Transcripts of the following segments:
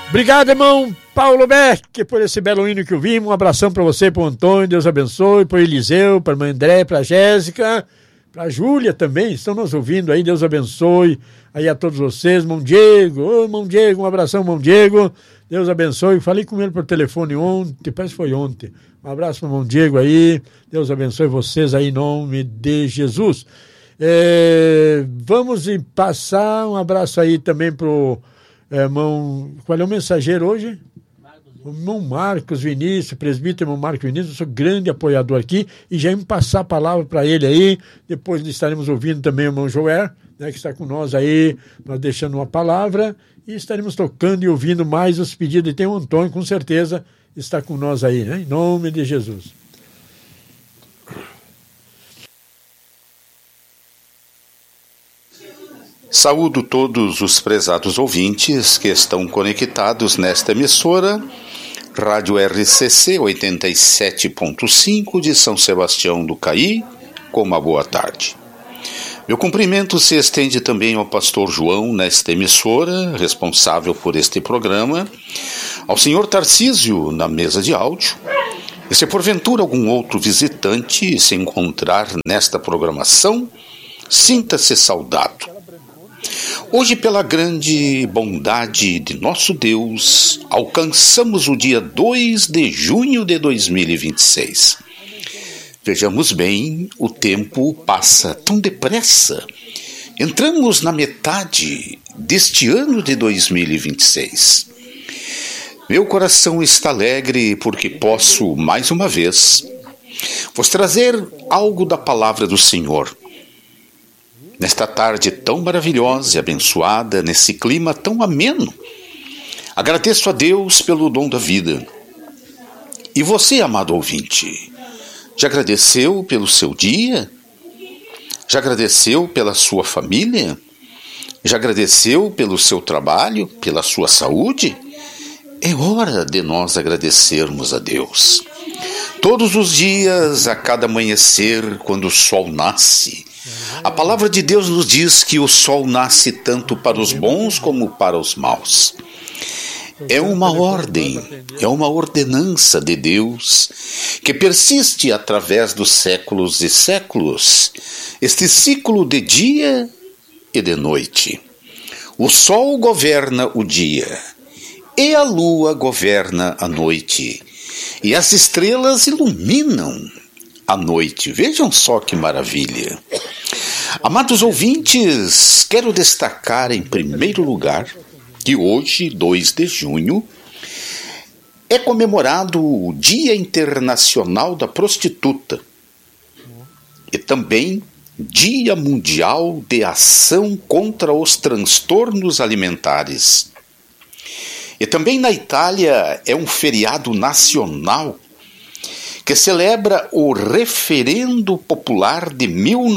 Obrigado, irmão Paulo Beck, por esse belo hino que ouvimos. Um abração para você, para o Antônio, Deus abençoe, para o Eliseu, para a irmã André, para a Jéssica, para a Júlia também, estão nos ouvindo aí, Deus abençoe aí a todos vocês. Irmão Diego, irmão Diego, um abração, irmão Diego, Deus abençoe. Falei com ele por telefone ontem, parece que foi ontem. Um abraço para o irmão Diego aí, Deus abençoe vocês aí em nome de Jesus. Vamos passar um abraço aí também para o irmão, qual é o mensageiro hoje? O irmão Marcos Vinícius, presbítero irmão Marcos Vinícius, eu sou grande apoiador aqui, e já vamos passar a palavra para ele aí, depois estaremos ouvindo também o irmão Joel, né, que está com nós aí, nós deixando uma palavra, e estaremos tocando e ouvindo mais os pedidos, e tem o Antônio, com certeza, está com nós aí, né, em nome de Jesus. Saúdo todos os prezados ouvintes que estão conectados nesta emissora, Rádio RCC 87.5 de São Sebastião do Caí, com uma boa tarde. Meu cumprimento se estende também ao pastor João nesta emissora, responsável por este programa, ao senhor Tarcísio na mesa de áudio, e se porventura algum outro visitante se encontrar nesta programação, sinta-se saudado. Hoje, pela grande bondade de nosso Deus, alcançamos o dia 2 de junho de 2026. Vejamos bem, o tempo passa tão depressa. Entramos na metade deste ano de 2026. Meu coração está alegre porque posso, mais uma vez, vos trazer algo da palavra do Senhor. Nesta tarde tão maravilhosa e abençoada, nesse clima tão ameno, agradeço a Deus pelo dom da vida. E você, amado ouvinte, já agradeceu pelo seu dia? Já agradeceu pela sua família? Já agradeceu pelo seu trabalho, pela sua saúde? É hora de nós agradecermos a Deus. Todos os dias, a cada amanhecer, quando o sol nasce, a palavra de Deus nos diz que o sol nasce tanto para os bons como para os maus. É uma ordem, é uma ordenança de Deus que persiste através dos séculos e séculos, este ciclo de dia e de noite. O sol governa o dia e a lua governa a noite, e as estrelas iluminam a noite. Vejam só que maravilha. Amados ouvintes, quero destacar em primeiro lugar que hoje, 2 de junho, é comemorado o Dia Internacional da Prostituta e também Dia Mundial de Ação contra os Transtornos Alimentares. E também na Itália é um feriado nacional que celebra o Referendo Popular de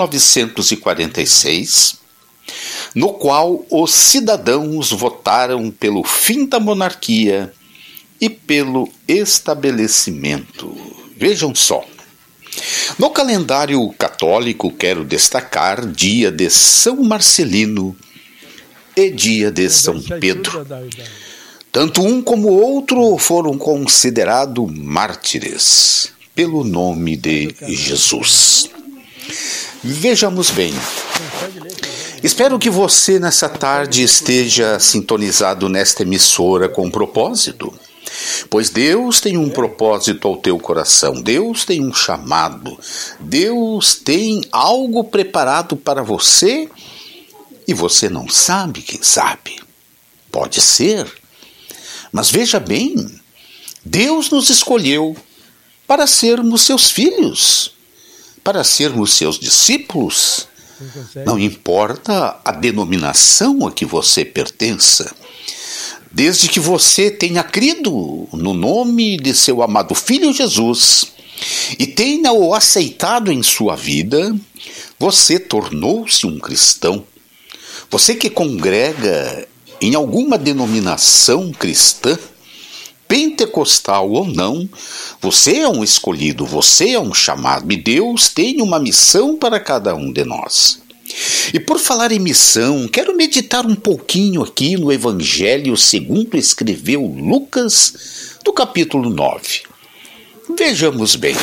1946, no qual os cidadãos votaram pelo fim da monarquia e pelo estabelecimento. Vejam só. No calendário católico, quero destacar dia de São Marcelino e dia de São Pedro. Tanto um como o outro foram considerados mártires pelo nome de Jesus. Vejamos bem. Espero que você nessa tarde esteja sintonizado nesta emissora com propósito, pois Deus tem um propósito ao teu coração, Deus tem um chamado, Deus tem algo preparado para você e você não sabe, quem sabe? Pode ser, mas veja bem, Deus nos escolheu para sermos seus filhos, para sermos seus discípulos. Não importa a denominação a que você pertença, desde que você tenha crido no nome de seu amado Filho Jesus e tenha-o aceitado em sua vida, você tornou-se um cristão. Você que congrega em alguma denominação cristã, pentecostal ou não, você é um escolhido, você é um chamado, e Deus tem uma missão para cada um de nós. E por falar em missão, quero meditar um pouquinho aqui no Evangelho segundo escreveu Lucas, do capítulo 9. Vejamos bem.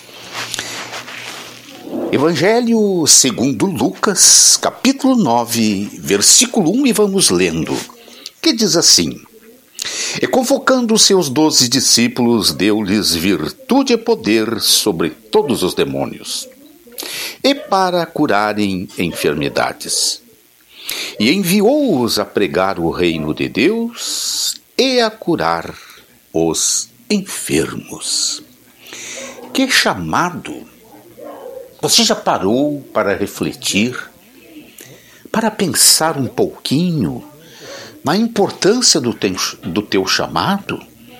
Evangelho segundo Lucas, capítulo 9, versículo 1, e vamos lendo, que diz assim: E convocando os seus 12 discípulos, deu-lhes virtude e poder sobre todos os demônios, e para curarem enfermidades. E enviou-os a pregar o reino de Deus e a curar os enfermos. Que chamado! Você já parou para refletir, para pensar um pouquinho na importância do teu chamado?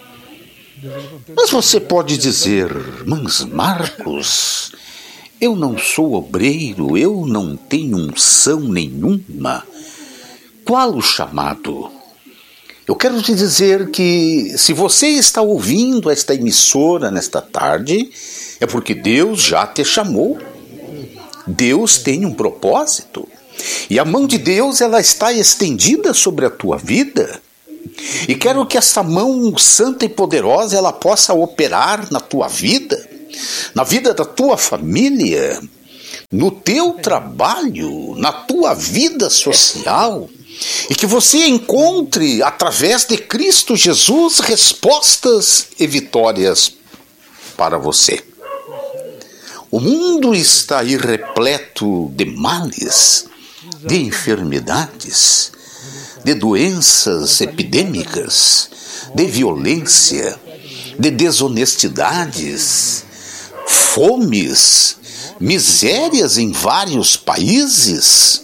Mas você pode dizer: mas Marcos, eu não sou obreiro, eu não tenho unção nenhuma. Qual o chamado? Eu quero te dizer que se você está ouvindo esta emissora nesta tarde, é porque Deus já te chamou. Deus tem um propósito. E a mão de Deus, ela está estendida sobre a tua vida. E quero que essa mão santa e poderosa, ela possa operar na tua vida, na vida da tua família, no teu trabalho, na tua vida social. E que você encontre, através de Cristo Jesus, respostas e vitórias para você. O mundo está aí repleto de males, de enfermidades, de doenças epidêmicas, de violência, de desonestidades, fomes, misérias em vários países,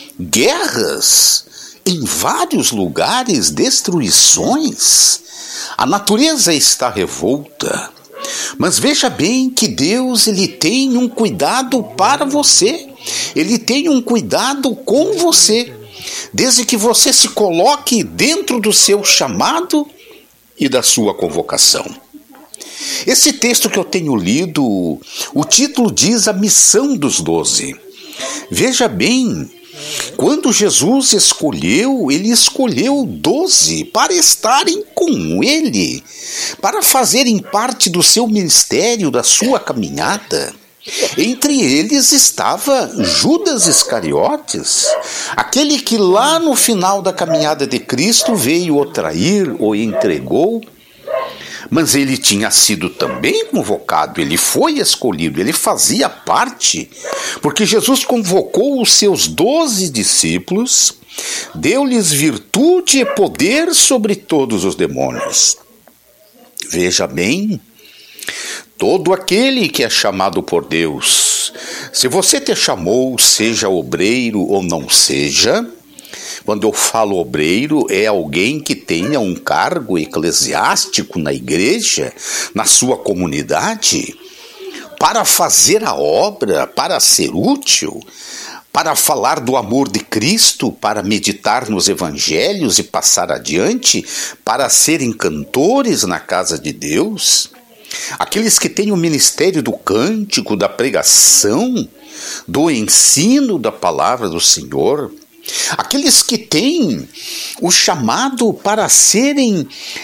guerras em vários lugares, destruições. A natureza está revolta. Mas veja bem que Deus, ele tem um cuidado para você. Ele tem um cuidado com você, desde que você se coloque dentro do seu chamado e da sua convocação. Esse texto que eu tenho lido, o título diz a missão dos 12. Veja bem, quando Jesus escolheu, ele escolheu 12 para estarem com ele, para fazerem parte do seu ministério, da sua caminhada. Entre eles estava Judas Iscariotes, aquele que lá no final da caminhada de Cristo veio o trair, o entregou. Mas ele tinha sido também convocado, ele foi escolhido, ele fazia parte, porque Jesus convocou os seus 12 discípulos, deu-lhes virtude e poder sobre todos os demônios. Veja bem, todo aquele que é chamado por Deus, se você te chamou, seja obreiro ou não seja. Quando eu falo obreiro, é alguém que tenha um cargo eclesiástico na igreja, na sua comunidade, para fazer a obra, para ser útil, para falar do amor de Cristo, para meditar nos evangelhos e passar adiante, para serem cantores na casa de Deus. Aqueles que têm o ministério do cântico, da pregação, do ensino da palavra do Senhor. Aqueles que têm o chamado para serem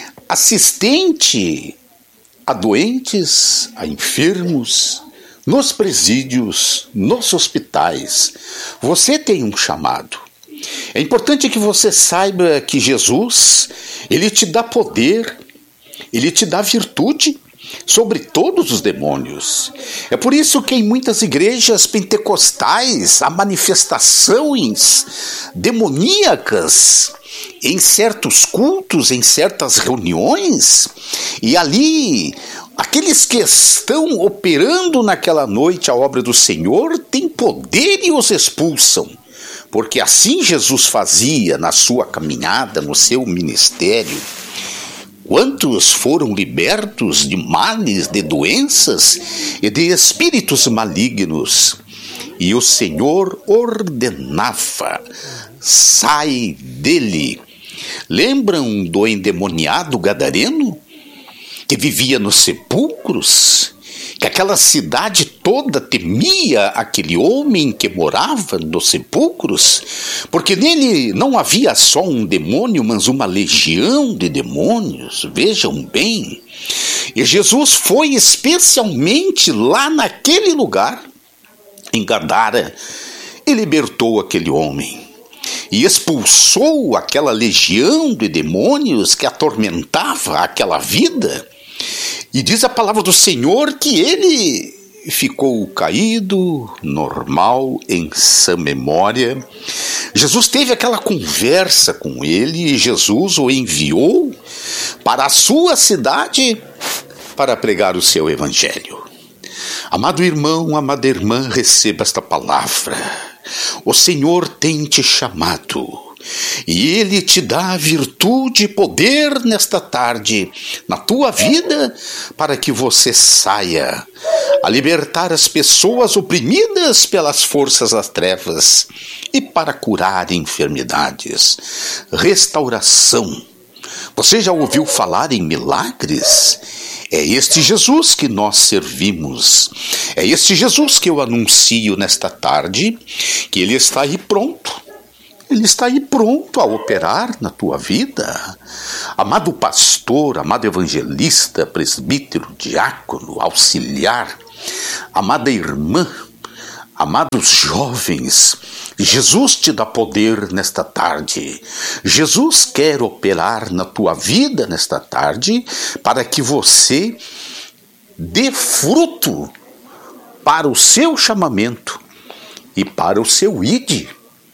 assistente a doentes, a enfermos, nos presídios, nos hospitais. Você tem um chamado. É importante que você saiba que Jesus, ele te dá poder, ele te dá virtude sobre todos os demônios. É por isso que em muitas igrejas pentecostais há manifestações demoníacas em certos cultos, em certas reuniões, e ali aqueles que estão operando naquela noite a obra do Senhor têm poder e os expulsam, porque assim Jesus fazia na sua caminhada, no seu ministério. Quantos foram libertos de males, de doenças e de espíritos malignos? E o Senhor ordenava: sai dele. Lembram do endemoniado gadareno, que vivia nos sepulcros que aquela cidade toda temia aquele homem que morava nos sepulcros, porque nele não havia só um demônio, mas uma legião de demônios, vejam bem. E Jesus foi especialmente lá naquele lugar, em Gadara, e libertou aquele homem. E expulsou aquela legião de demônios que atormentava aquela vida. E diz a palavra do Senhor que ele ficou caído, normal, em sã memória. Jesus teve aquela conversa com ele e Jesus o enviou para a sua cidade para pregar o seu evangelho. Amado irmão, amada irmã, receba esta palavra. O Senhor tem te chamado e Ele te dá virtude e poder nesta tarde na tua vida para que você saia a libertar as pessoas oprimidas pelas forças das trevas e para curar enfermidades, restauração. Você já ouviu falar em milagres? É este Jesus que nós servimos. É este Jesus que eu anuncio nesta tarde, que Ele está aí pronto. Ele está aí pronto a operar na tua vida. Amado pastor, amado evangelista, presbítero, diácono, auxiliar, amada irmã, amados jovens, Jesus te dá poder nesta tarde. Jesus quer operar na tua vida nesta tarde para que você dê fruto para o seu chamamento e para o seu ide.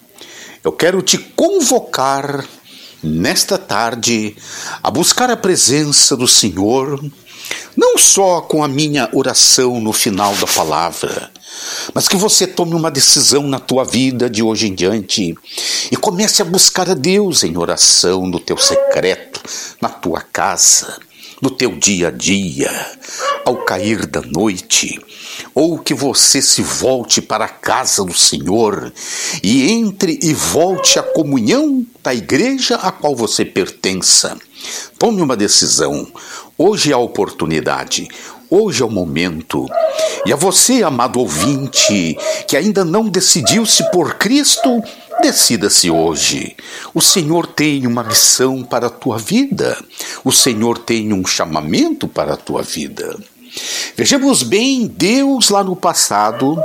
Eu quero te convocar nesta tarde a buscar a presença do Senhor, não só com a minha oração no final da palavra, mas que você tome uma decisão na tua vida de hoje em diante e comece a buscar a Deus em oração no teu secreto, na tua casa, no teu dia a dia, ao cair da noite, ou que você se volte para a casa do Senhor e entre e volte à comunhão da igreja a qual você pertença. Tome uma decisão. Hoje é a oportunidade. Hoje é o momento. E a você, amado ouvinte, que ainda não decidiu-se por Cristo, decida-se hoje. O Senhor tem uma missão para a tua vida. O Senhor tem um chamamento para a tua vida. Vejamos bem, Deus lá no passado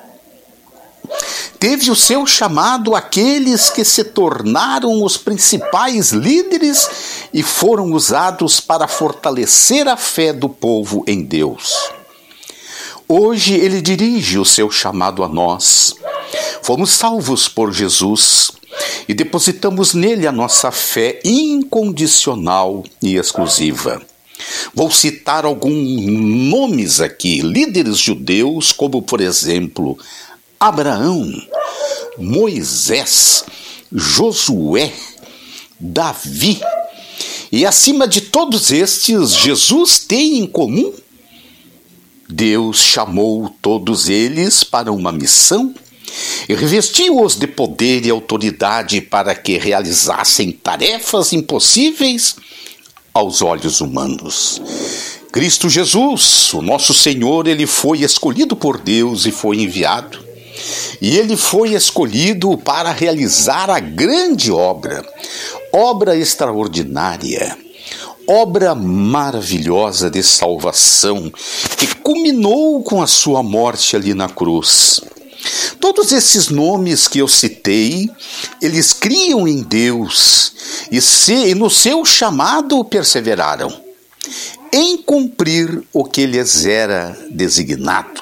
teve o seu chamado àqueles que se tornaram os principais líderes e foram usados para fortalecer a fé do povo em Deus. Hoje Ele dirige o seu chamado a nós. Fomos salvos por Jesus e depositamos nele a nossa fé incondicional e exclusiva. Vou citar alguns nomes aqui, líderes judeus, como por exemplo, Abraão, Moisés, Josué, Davi. E acima de todos estes, Jesus tem em comum: Deus chamou todos eles para uma missão e revestiu-os de poder e autoridade para que realizassem tarefas impossíveis aos olhos humanos. Cristo Jesus, o nosso Senhor, Ele foi escolhido por Deus e foi enviado. E Ele foi escolhido para realizar a grande obra, obra extraordinária, obra maravilhosa de salvação, que culminou com a sua morte ali na cruz. Todos esses nomes que eu citei, eles criam em Deus e no seu chamado perseveraram em cumprir o que lhes era designado.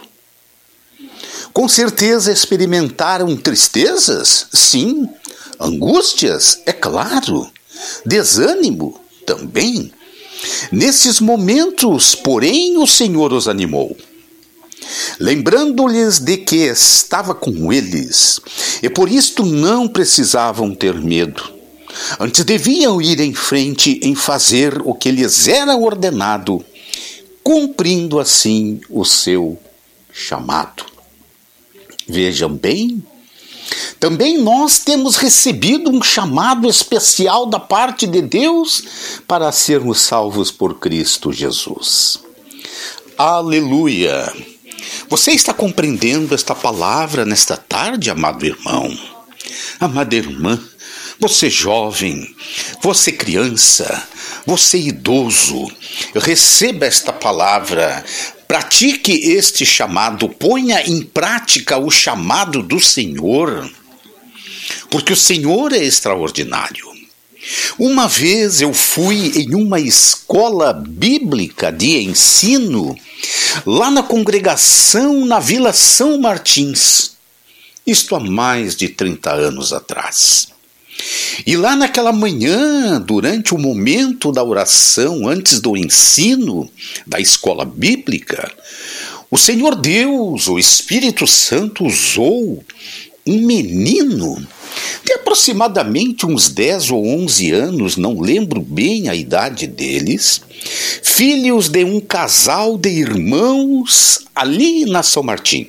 Com certeza experimentaram tristezas, sim, angústias, é claro, desânimo também. Nesses momentos, porém, o Senhor os animou, lembrando-lhes de que estava com eles, e por isto não precisavam ter medo. Antes deviam ir em frente em fazer o que lhes era ordenado, cumprindo assim o seu chamado. Vejam bem, também nós temos recebido um chamado especial da parte de Deus para sermos salvos por Cristo Jesus. Aleluia! Você está compreendendo esta palavra nesta tarde, amado irmão? Amada irmã, você jovem, você criança, você idoso, receba esta palavra, pratique este chamado, ponha em prática o chamado do Senhor, porque o Senhor é extraordinário. Uma vez eu fui em uma escola bíblica de ensino, lá na congregação na Vila São Martins, isto há mais de 30 anos atrás. E lá naquela manhã, durante o momento da oração, antes do ensino da escola bíblica, o Senhor Deus, o Espírito Santo, usou um menino de aproximadamente uns 10 ou 11 anos, não lembro bem a idade deles, filhos de um casal de irmãos ali na São Martim.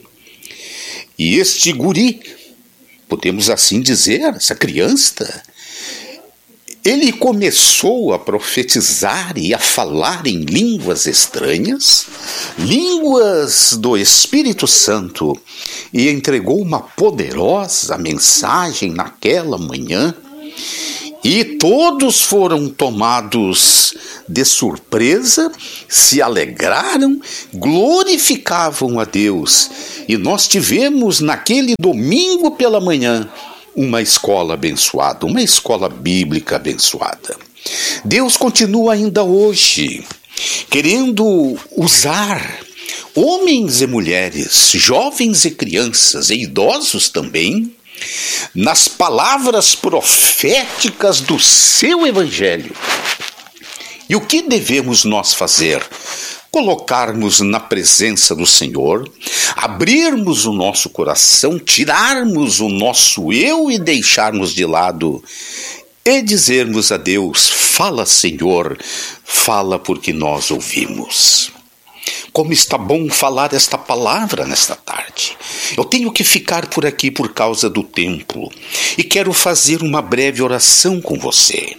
E este guri, podemos assim dizer, essa criança, ele começou a profetizar e a falar em línguas estranhas, línguas do Espírito Santo, e entregou uma poderosa mensagem naquela manhã, e todos foram tomados de surpresa, se alegraram, glorificavam a Deus, e nós tivemos naquele domingo pela manhã uma escola abençoada, uma escola bíblica abençoada. Deus continua ainda hoje querendo usar homens e mulheres, jovens e crianças e idosos também, nas palavras proféticas do seu evangelho. E o que devemos nós fazer? Colocarmos na presença do Senhor, abrirmos o nosso coração, tirarmos o nosso eu e deixarmos de lado e dizermos a Deus: fala, Senhor, fala porque nós ouvimos. Como está bom falar esta palavra nesta tarde. Eu tenho que ficar por aqui por causa do tempo e quero fazer uma breve oração com você.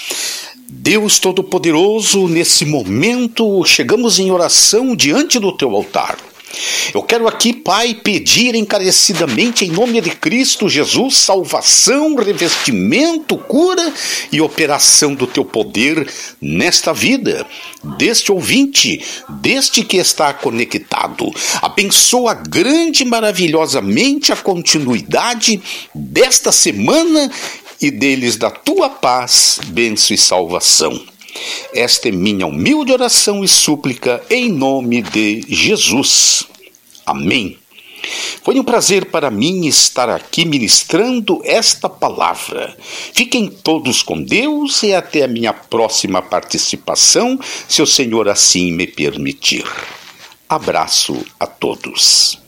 Deus Todo-Poderoso, nesse momento chegamos em oração diante do teu altar. Eu quero aqui, Pai, pedir encarecidamente em nome de Cristo Jesus, salvação, revestimento, cura e operação do teu poder nesta vida, deste ouvinte, deste que está conectado. Abençoa grande e maravilhosamente a continuidade desta semana e deles da tua paz, bênção e salvação. Esta é minha humilde oração e súplica em nome de Jesus. Amém. Foi um prazer para mim estar aqui ministrando esta palavra. Fiquem todos com Deus e até a minha próxima participação, se o Senhor assim me permitir. Abraço a todos.